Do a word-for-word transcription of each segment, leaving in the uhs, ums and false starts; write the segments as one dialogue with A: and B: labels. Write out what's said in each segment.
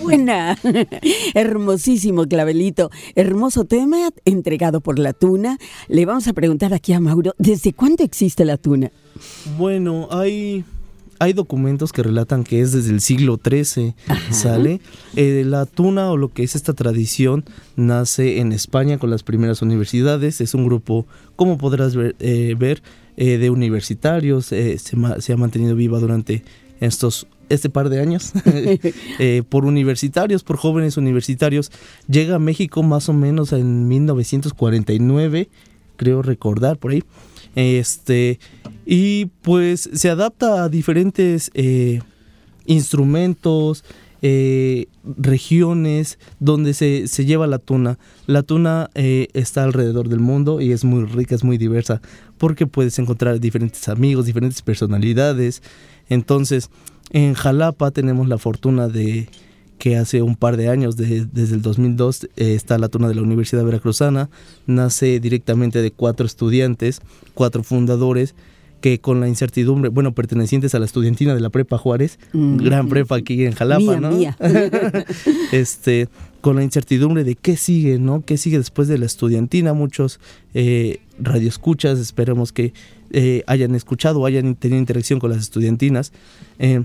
A: buena! Hermosísimo, Clavelito. Hermoso tema entregado por la tuna. Le vamos a preguntar aquí a Mauro, ¿desde cuándo existe la tuna?
B: Bueno, hay... Hay documentos que relatan que es desde el siglo trece, Ajá. ¿sale? Eh, la tuna, o lo que es esta tradición, nace en España con las primeras universidades. Es un grupo, como podrás ver, eh, ver eh, de universitarios. Eh, se, ma- se ha mantenido viva durante estos este par de años eh, por universitarios, por jóvenes universitarios. Llega a México más o menos en mil novecientos cuarenta y nueve, creo recordar, por ahí. Este, y pues se adapta a diferentes eh, instrumentos, eh, regiones donde se, se lleva la tuna. La tuna eh, está alrededor del mundo y es muy rica, es muy diversa, porque puedes encontrar diferentes amigos, diferentes personalidades. Entonces, en Jalapa tenemos la fortuna de que hace un par de años, de, desde el dos mil dos, eh, está la tuna de la Universidad Veracruzana. Nace directamente de cuatro estudiantes, cuatro fundadores, que con la incertidumbre, bueno, pertenecientes a la estudiantina de la Prepa Juárez, mm-hmm. gran prepa aquí en Jalapa, mía, ¿no? Mía. este, con la incertidumbre de qué sigue, ¿no? ¿Qué sigue después de la estudiantina? Muchos eh, radioescuchas, esperemos que eh, hayan escuchado o hayan tenido interacción con las estudiantinas, eh,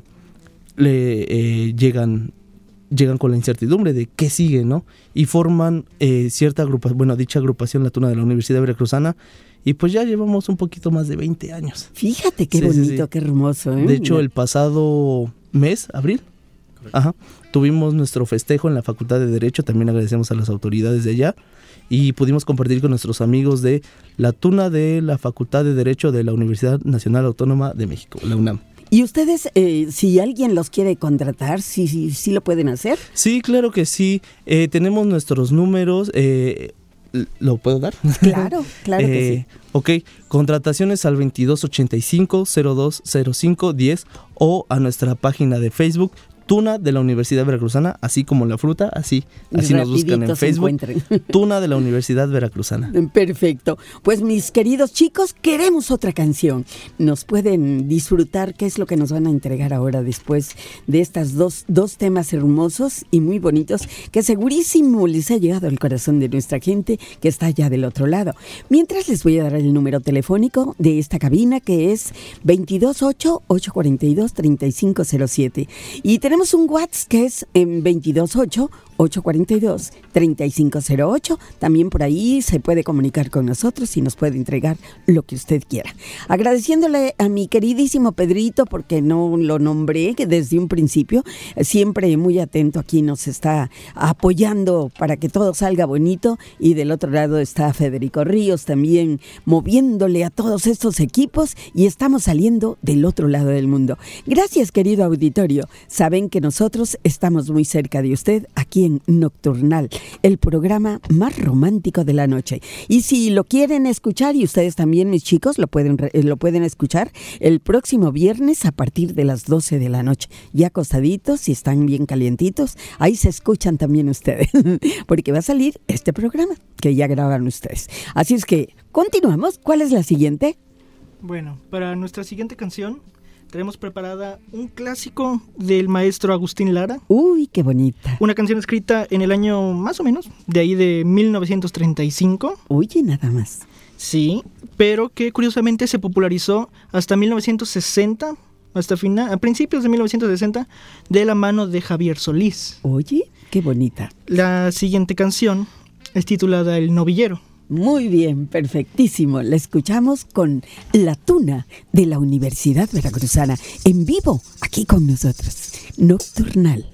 B: le eh, llegan... llegan con la incertidumbre de qué sigue, ¿no? Y forman eh, cierta agrupación, bueno, dicha agrupación, la tuna de la Universidad Veracruzana, y pues ya llevamos un poquito más de veinte años.
A: Fíjate qué sí, bonito, sí, sí. qué hermoso, ¿eh?
B: De hecho, el pasado mes, abril, ajá, tuvimos nuestro festejo en la Facultad de Derecho. También agradecemos a las autoridades de allá, y pudimos compartir con nuestros amigos de la tuna de la Facultad de Derecho de la Universidad Nacional Autónoma de México, la UNAM.
A: ¿Y ustedes, eh, si alguien los quiere contratar, sí, sí, sí lo pueden hacer?
B: Sí, claro que sí. Eh, tenemos nuestros números. Eh, ¿Lo puedo dar?
A: Claro, claro
B: eh,
A: que sí.
B: Ok, contrataciones al veintidós ochenta y cinco, cero dos cero cinco, diez o a nuestra página de Facebook, Tuna de la Universidad Veracruzana, así como la fruta, así, así nos buscan en Facebook. Tuna de la Universidad Veracruzana.
A: Perfecto. Pues mis queridos chicos, queremos otra canción. Nos pueden disfrutar qué es lo que nos van a entregar ahora después de estas dos, dos temas hermosos y muy bonitos que segurísimo les ha llegado al corazón de nuestra gente que está allá del otro lado. Mientras les voy a dar el número telefónico de esta cabina, que es veintidós ocho, ocho cuarenta y dos, treinta y cinco cero siete. Y tenemos Tenemos un WhatsApp que es en veintidós ocho, ocho cuarenta y dos, treinta y cinco cero ocho. También por ahí se puede comunicar con nosotros y nos puede entregar lo que usted quiera. Agradeciéndole a mi queridísimo Pedrito, porque no lo nombré que desde un principio, siempre muy atento aquí, nos está apoyando para que todo salga bonito. Y del otro lado está Federico Ríos también moviéndole a todos estos equipos, y estamos saliendo del otro lado del mundo. Gracias, querido auditorio. Saben que nosotros estamos muy cerca de usted aquí en Nocturnal, el programa más romántico de la noche. Y si lo quieren escuchar, y ustedes también, mis chicos, lo pueden, lo pueden escuchar el próximo viernes a partir de las doce de la noche. Ya acostaditos, si están bien calientitos, ahí se escuchan también ustedes, porque va a salir este programa que ya grabaron ustedes. Así es que, continuamos. ¿Cuál es la siguiente?
C: Bueno, para nuestra siguiente canción tenemos preparada un clásico del maestro Agustín Lara.
A: Uy, qué bonita.
C: Una canción escrita en el año más o menos, de ahí de mil novecientos treinta y cinco.
A: Oye, nada más.
C: Sí, pero que curiosamente se popularizó hasta mil novecientos sesenta, hasta final, a principios de mil novecientos sesenta, de la mano de Javier Solís.
A: Oye, qué bonita.
C: La siguiente canción es titulada El Novillero.
A: Muy bien, perfectísimo. La escuchamos con la tuna de la Universidad Veracruzana, en vivo, aquí con nosotros. Nocturnal.